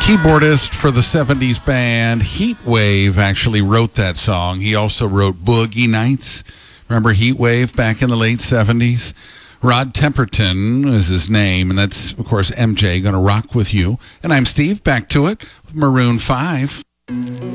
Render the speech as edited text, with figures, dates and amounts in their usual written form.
Keyboardist for the 70s band Heatwave actually wrote that song. He also wrote Boogie Nights. Remember Heatwave back in the late 70s? Rod Temperton is his name, and that's, of course, MJ, Gonna Rock With You. And I'm Steve, back to it with Maroon 5.